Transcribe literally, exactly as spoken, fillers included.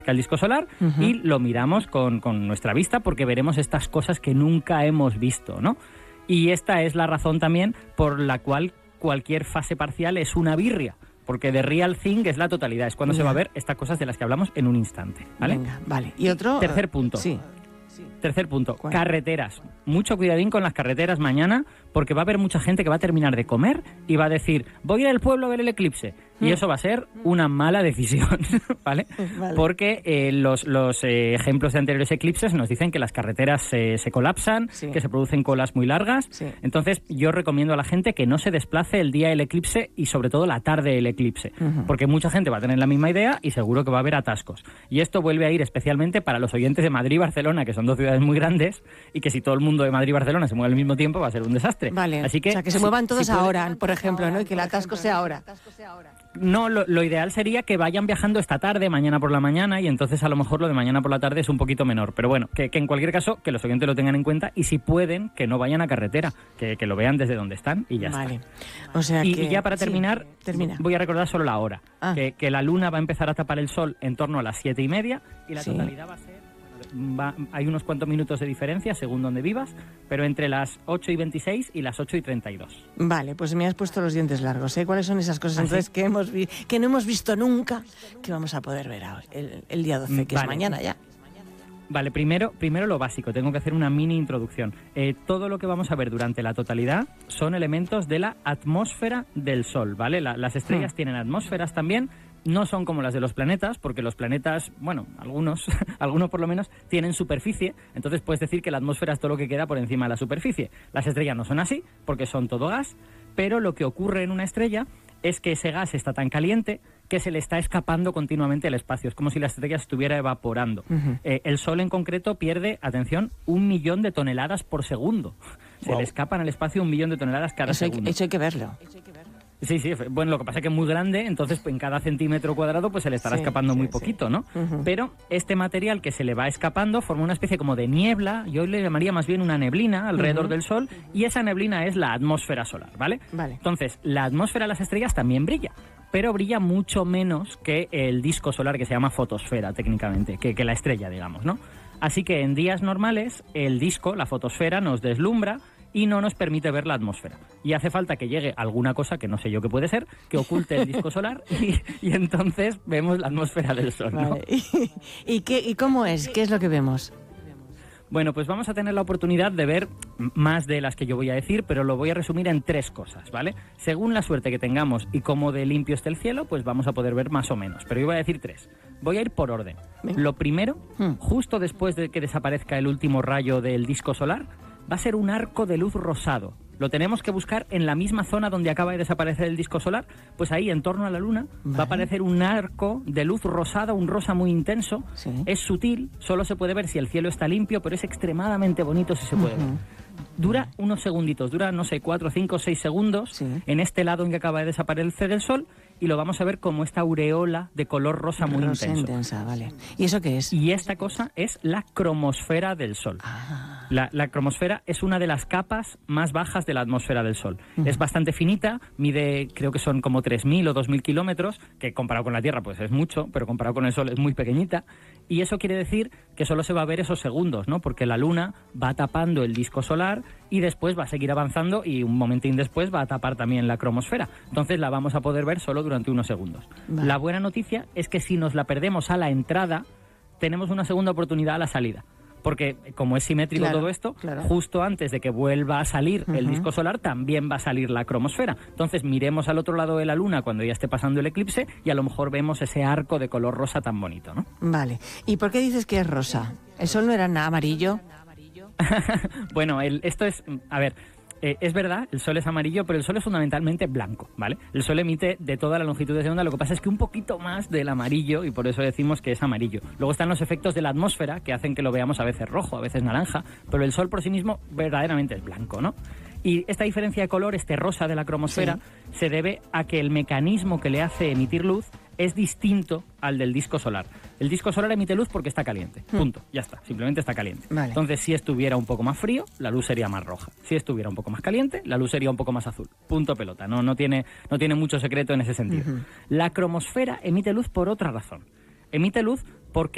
al disco solar uh-huh. y lo miramos con, con nuestra vista porque veremos estas cosas que nunca hemos visto, ¿no? Y esta es la razón también por la cual cualquier fase parcial es una birria. Porque the real thing es la totalidad, es cuando yeah. se va a ver estas cosas de las que hablamos en un instante, ¿vale? Venga, vale. Y otro... Tercer punto. Sí. Tercer punto, ¿Cuál? Carreteras. Mucho cuidadín con las carreteras mañana, porque va a haber mucha gente que va a terminar de comer y va a decir, voy a ir al pueblo a ver el eclipse. Y mm. eso va a ser una mala decisión, ¿vale? Vale. Porque eh, los, los eh, ejemplos de anteriores eclipses nos dicen que las carreteras se, se colapsan, sí. que se producen colas muy largas. Sí. Entonces, yo recomiendo a la gente que no se desplace el día del eclipse y sobre todo la tarde del eclipse, uh-huh. porque mucha gente va a tener la misma idea y seguro que va a haber atascos. Y esto vuelve a ir especialmente para los oyentes de Madrid y Barcelona, que son dos ciudades muy grandes, y que si todo el mundo de Madrid y Barcelona se mueve al mismo tiempo va a ser un desastre. Vale, así que, o sea, que se si, muevan todos si ahora, puede... por ejemplo, ¿no? Y que el atasco sea ahora. No, lo, lo ideal sería que vayan viajando esta tarde, mañana por la mañana, y entonces a lo mejor lo de mañana por la tarde es un poquito menor. Pero bueno, que, que en cualquier caso, que los oyentes lo tengan en cuenta y si pueden, que no vayan a carretera, que, que lo vean desde donde están y ya vale. está. O sea y, que... y ya para terminar, sí, termina. voy a recordar solo la hora. Ah. Que, que la luna va a empezar a tapar el sol en torno a las siete y media y la sí. totalidad va a ser... Va, hay unos cuantos minutos de diferencia según donde vivas, pero entre las ocho y veintiséis y las ocho y treinta y dos. Vale, pues me has puesto los dientes largos, ¿eh? ¿Cuáles son esas cosas ¿Ah, entonces sí? que hemos vi- que no hemos visto nunca, que vamos a poder ver hoy, el, el día doce, que vale. es mañana ya? Vale, primero, primero lo básico, tengo que hacer una mini introducción. Eh, todo lo que vamos a ver durante la totalidad son elementos de la atmósfera del Sol, ¿vale? La, las estrellas hmm. tienen atmósferas también. No son como las de los planetas, porque los planetas, bueno, algunos, algunos por lo menos, tienen superficie, entonces puedes decir que la atmósfera es todo lo que queda por encima de la superficie. Las estrellas no son así, porque son todo gas, pero lo que ocurre en una estrella es que ese gas está tan caliente que se le está escapando continuamente al espacio. Es como si la estrella estuviera evaporando. Uh-huh. Eh, el Sol en concreto pierde, atención, un millón de toneladas por segundo. Se wow. le escapan al espacio un millón de toneladas cada eso segundo. Hay, eso hay que verlo. Eso hay que verlo. Sí, sí, bueno, lo que pasa es que es muy grande, entonces en cada centímetro cuadrado pues se le estará sí, escapando sí, muy poquito, sí. ¿no? Uh-huh. Pero este material que se le va escapando forma una especie como de niebla, yo le llamaría más bien una neblina alrededor uh-huh. del Sol, y esa neblina es la atmósfera solar, ¿vale? Vale. Entonces, la atmósfera de las estrellas también brilla, pero brilla mucho menos que el disco solar, que se llama fotosfera técnicamente, que, que la estrella, digamos, ¿no? Así que en días normales el disco, la fotosfera, nos deslumbra y no nos permite ver la atmósfera. Y hace falta que llegue alguna cosa, que no sé yo qué puede ser, que oculte el disco solar y, y entonces vemos la atmósfera del Sol, ¿no? Vale. ¿Y, y, qué, ¿Y cómo es? ¿Qué es lo que vemos? Bueno, pues vamos a tener la oportunidad de ver más de las que yo voy a decir, pero lo voy a resumir en tres cosas, ¿vale? Según la suerte que tengamos y cómo de limpio esté el cielo, pues vamos a poder ver más o menos. Pero yo voy a decir tres. Voy a ir por orden. Venga. Lo primero, hmm. justo después de que desaparezca el último rayo del disco solar, va a ser un arco de luz rosado. Lo tenemos que buscar en la misma zona donde acaba de desaparecer el disco solar, pues ahí, en torno a la Luna, vale. va a aparecer un arco de luz rosada, un rosa muy intenso. Sí. Es sutil, solo se puede ver si el cielo está limpio, pero es extremadamente bonito si se puede uh-huh. ver. Dura unos segunditos, dura, no sé, cuatro, cinco, seis segundos sí. en este lado en que acaba de desaparecer el Sol, y lo vamos a ver como esta aureola de color rosa muy rosa intenso. intensa, vale. ¿Y eso qué es? Y esta cosa es la cromosfera del Sol. Ah. La, la cromosfera es una de las capas más bajas de la atmósfera del Sol. Uh-huh. Es bastante finita, mide, creo que son como tres mil o dos mil kilómetros, que comparado con la Tierra pues es mucho, pero comparado con el Sol es muy pequeñita. Y eso quiere decir que solo se va a ver esos segundos, ¿no? Porque la Luna va tapando el disco solar y después va a seguir avanzando y un momentín después va a tapar también la cromosfera. Entonces la vamos a poder ver solo durante unos segundos. Vale. La buena noticia es que si nos la perdemos a la entrada, tenemos una segunda oportunidad a la salida. Porque como es simétrico claro, todo esto, claro. justo antes de que vuelva a salir uh-huh. el disco solar, también va a salir la cromosfera. Entonces miremos al otro lado de la Luna cuando ya esté pasando el eclipse y a lo mejor vemos ese arco de color rosa tan bonito, ¿no? Vale. ¿Y por qué dices que es rosa? ¿El Sol no era nada amarillo? Bueno, el, esto es... A ver... Eh, es verdad, el Sol es amarillo, pero el Sol es fundamentalmente blanco, ¿vale? El Sol emite de toda la longitud de onda, lo que pasa es que un poquito más del amarillo, y por eso decimos que es amarillo. Luego están los efectos de la atmósfera, que hacen que lo veamos a veces rojo, a veces naranja, pero el Sol por sí mismo verdaderamente es blanco, ¿no? Y esta diferencia de color, este rosa de la cromosfera, sí. se debe a que el mecanismo que le hace emitir luz es distinto al del disco solar. El disco solar emite luz porque está caliente, punto, ya está, simplemente está caliente. Vale. Entonces, si estuviera un poco más frío, la luz sería más roja. Si estuviera un poco más caliente, la luz sería un poco más azul. Punto pelota, no, no, tiene, no tiene mucho secreto en ese sentido. Uh-huh. La cromosfera emite luz por otra razón. Emite luz